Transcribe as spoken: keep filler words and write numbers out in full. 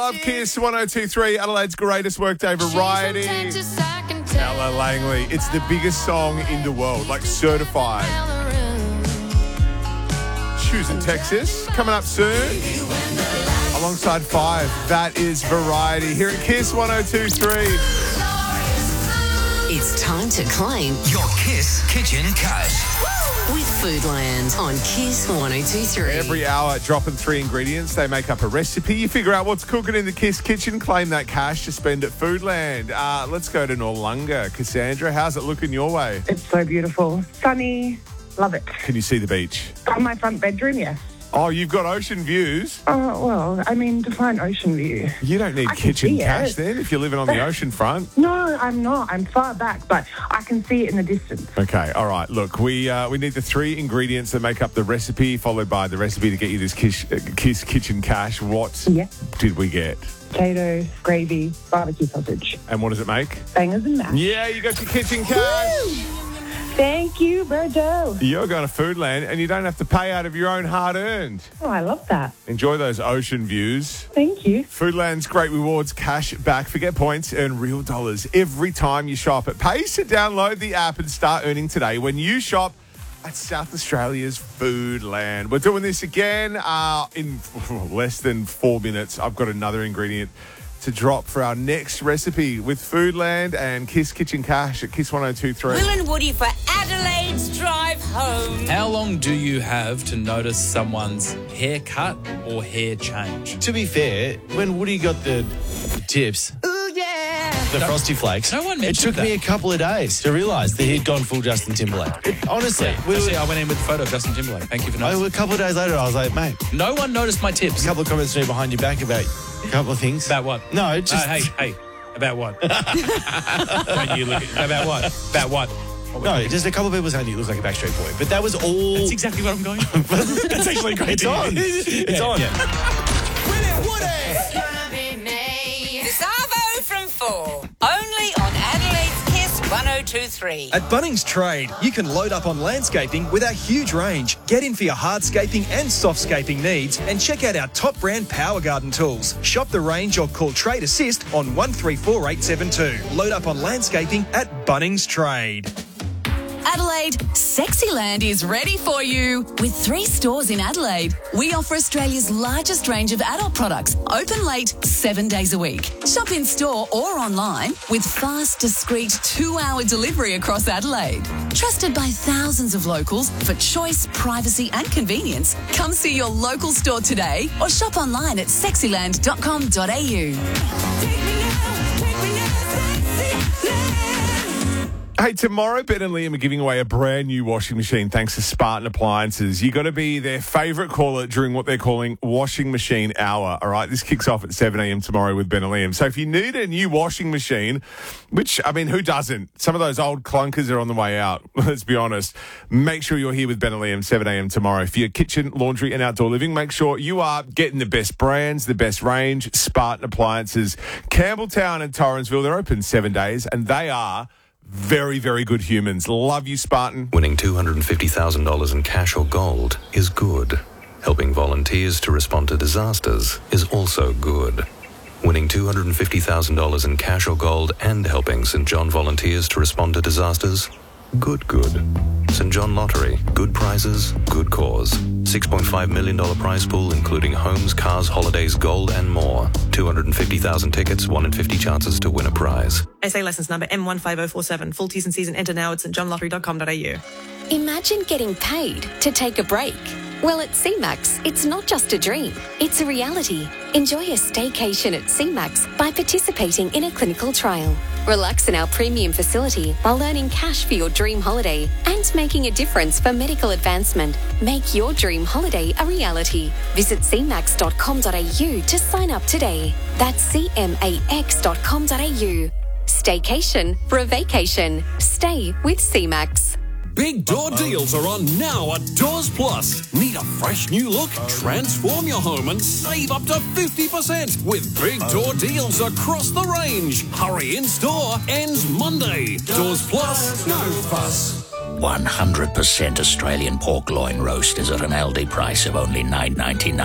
love Kiss one oh two point three, Adelaide's greatest workday variety. Ella Langley, it's the biggest song in the world, like certified. Choosing Texas, coming up soon. Alongside Five, that is Variety here at Kiss one oh two point three. It's time to claim your Kiss Kitchen Cash with Foodland on Kiss one oh two point three. Every hour, dropping three ingredients. They make up a recipe. You figure out what's cooking in the Kiss Kitchen, claim that cash to spend at Foodland. Uh, let's go to Noarlunga. Cassandra, how's it looking your way? It's so beautiful. Sunny. Love it. Can you see the beach? On my front bedroom, yes. Oh, you've got ocean views? Oh, well, I mean, define ocean view. You don't need I can kitchen see cash it. then if you're living on the ocean front. No, I'm not. I'm far back, but I can see it in the distance. Okay, all right. Look, we uh, we need the three ingredients that make up the recipe, followed by the recipe to get you this Kiss, uh, Kiss Kitchen Cash. What Yeah. did we get? Potato, gravy, barbecue sausage. And what does it make? Bangers and mash. Yeah, you got your kitchen cash. Woo! Thank you, Birdo. You're going to Foodland and you don't have to pay out of your own hard-earned. Oh, I love that. Enjoy those ocean views. Thank you. Foodland's great rewards, cash back. Forget points, earn real dollars every time you shop. It pays to download the app and start earning today when you shop at South Australia's Foodland. We're doing this again uh, in less than four minutes. I've got another ingredient to drop for our next recipe with Foodland and Kiss Kitchen Cash at Kiss one oh two point three. Will and Woody for Adelaide's drive home. How long do you have to notice someone's haircut or hair change? To be fair, when Woody got the tips, Ooh, yeah. the Frosty Flakes, no one it mentioned took me a that. couple of days to realise that he'd gone full Justin Timberlake. It- honestly, we Actually, were, I went in with a photo of Justin Timberlake. Thank you for I- noticing. a couple of days later, I was like, mate, No one noticed my tips. a couple of comments from behind your back about a couple of things. About what? No, just... Uh, hey, hey. About what? Don't you look at, about what? About what? What were No, you- just a couple of people saying you look like a Backstreet Boy. But that was all... That's exactly what I'm going for. That's actually great. It's on. It's Yeah, on. yeah. This Arvo from four. Only on Adelaide's Kiss one oh two point three. At Bunnings Trade, you can load up on landscaping with our huge range. Get in for your hardscaping and softscaping needs and check out our top brand Power Garden tools. Shop the range or call Trade Assist on one three four eight seven two. Load up on landscaping at Bunnings Trade. Adelaide, Sexyland is ready for you. With three stores in Adelaide, we offer Australia's largest range of adult products, open late, seven days a week. Shop in store or online with fast, discreet two-hour delivery across Adelaide. Trusted by thousands of locals for choice, privacy and convenience. Come see your local store today or shop online at sexyland dot com dot a u. Hey, tomorrow, Ben and Liam are giving away a brand new washing machine thanks to Spartan Appliances. You got to be their favourite caller during what they're calling Washing Machine Hour, all right? This kicks off at seven a.m. tomorrow with Ben and Liam. So if you need a new washing machine, which, I mean, who doesn't? Some of those old clunkers are on the way out, let's be honest. Make sure you're here with Ben and Liam, seven a.m. tomorrow. For your kitchen, laundry and outdoor living, make sure you are getting the best brands, the best range. Spartan Appliances, Campbelltown and Torrensville, they're open seven days, and they are... very, very good humans. Love you, Spartan. Winning two hundred fifty thousand dollars in cash or gold is good. Helping volunteers to respond to disasters is also good. Winning two hundred fifty thousand dollars in cash or gold and helping St John volunteers to respond to disasters? Good, good. St John Lottery. Good prizes, good cause. six point five million dollars prize pool, including homes, cars, holidays, gold, and more. two hundred fifty thousand tickets, one in fifty chances to win a prize. S A licence number M one five oh four seven. Full T's and C's and enter now at st john lottery dot com dot a u. Imagine getting paid to take a break. Well, at C MAX, it's not just a dream, it's a reality. Enjoy a staycation at C MAX by participating in a clinical trial. Relax in our premium facility while earning cash for your dream holiday and making a difference for medical advancement. Make your dream holiday a reality. Visit c max dot com dot a u to sign up today. That's c max dot com dot a u. Staycation for a vacation. Stay with C MAX. Big door deals are on now at Doors Plus. Need a fresh new look? Transform your home and save up to fifty percent with big door deals across the range. Hurry in store, ends Monday. Doors Plus, no fuss. one hundred percent Australian pork loin roast is at an Aldi price of only nine ninety-nine.